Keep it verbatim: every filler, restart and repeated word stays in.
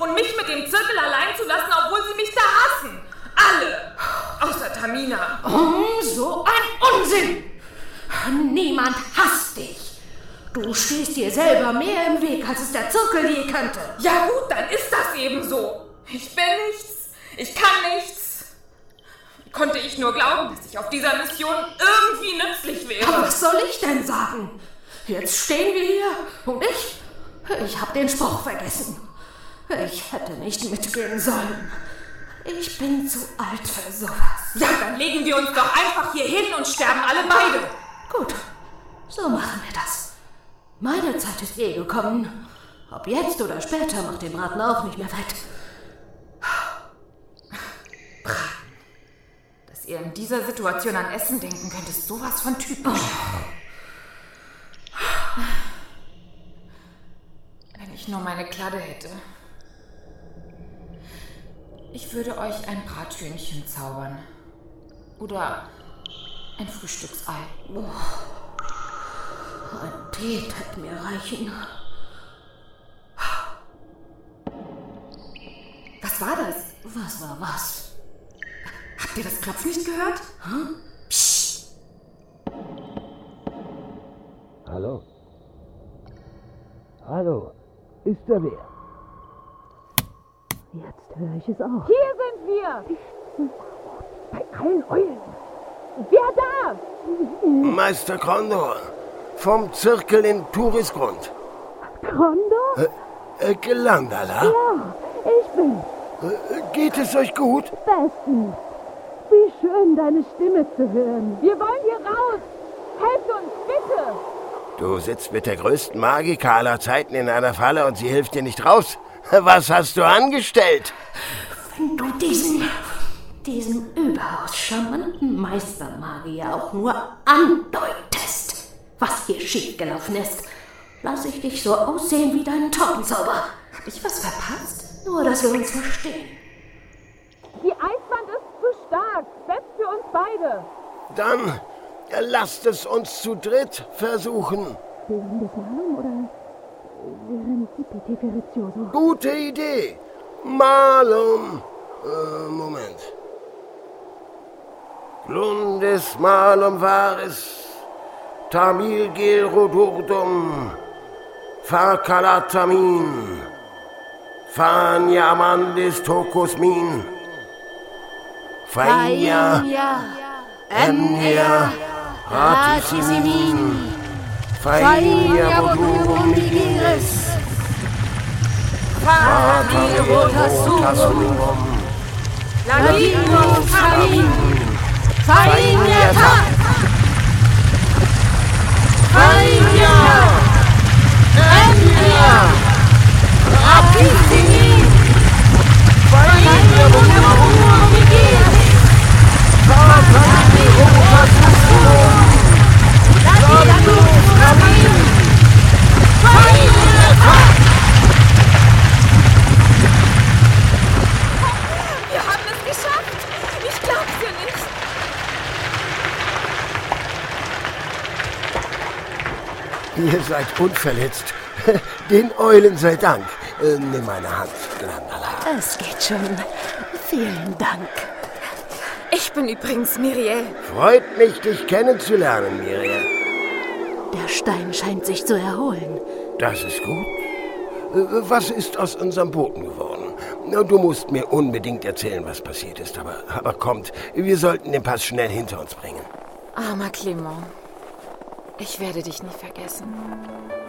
um mich mit dem Zirkel allein zu lassen, obwohl sie mich da hassen. Alle. Außer Tamina. Oh, so ein Unsinn. Niemand hasst dich. Du stehst dir selber mehr im Weg, als es der Zirkel je könnte. Ja gut, dann ist das eben so. Ich bin nichts. Ich kann nichts. Wie konnte ich nur glauben, dass ich auf dieser Mission irgendwie nützlich wäre? Aber was soll ich denn sagen? Jetzt stehen wir hier und ich... Ich habe den Spruch vergessen. Ich hätte nicht mitgehen sollen. Ich bin zu alt für sowas. Ja, dann legen wir uns doch einfach hier hin und sterben alle beide. Gut, so machen wir das. Meine Zeit ist eh gekommen. Ob jetzt oder später macht den Braten auch nicht mehr fett. Braten. Dass ihr in dieser Situation an Essen denken könnt, ist sowas von typisch. Oh. Wenn ich nur meine Kladde hätte. Ich würde euch ein Brathühnchen zaubern. Oder ein Frühstücksei. Oh. Ein Tee hätte mir reichen. Was war das? Was war was? Habt ihr das Klopfen nicht gehört? Hm? Psst. Hallo? Hallo? Ist da wer? Jetzt höre ich es auch. Hier sind wir! Bei allen Eulen. Wer da? Meister Krondor. Vom Zirkel in Turisgrund. Krondor? Äh, äh, Glandala? Ja, ich bin. Äh, geht es euch gut? Bestens. Wie schön, deine Stimme zu hören. Wir wollen hier raus. Helft uns, bitte. Du sitzt mit der größten Magiker aller Zeiten in einer Falle und sie hilft dir nicht raus. Was hast du angestellt? Wenn du diesen, diesen überaus charmanten Meistermagier auch nur andeutest, was hier schiefgelaufen ist, lass ich dich so aussehen wie deinen Taubenzauber. Hab ich was verpasst? Nur, dass wir uns verstehen. Die Eiswand ist zu stark, selbst für uns beide. Dann lasst es uns zu dritt versuchen. Während des Malum oder während Tipiti Ferrizioso? Gute Idee. Malum. Äh, Moment. Glundes malum varis, tamil gel rodurdum, facalatamin, fania amandis tocosmin, faia, enia, ratisimin, faia rodurum vigiris, Fabi rotasurum, Ladino Famin, Fainiata, Fainia, Enia, Rapissimi, Fainia rodurum vigiris, Fabi rotasurum, Ladino Famin, Fainiata. Wir haben es geschafft! Ich glaub's dir nicht! Ihr seid unverletzt. Den Eulen sei Dank. Äh, nimm meine Hand, Glandala. Es geht schon. Vielen Dank. Ich bin übrigens Miriel. Freut mich, dich kennenzulernen, Miriel. Der Stein scheint sich zu erholen. Das ist gut. Äh, Was ist aus unserem Boten geworden? Du musst mir unbedingt erzählen, was passiert ist. Aber, aber kommt, wir sollten den Pass schnell hinter uns bringen. Armer Clement. Ich werde dich nie vergessen.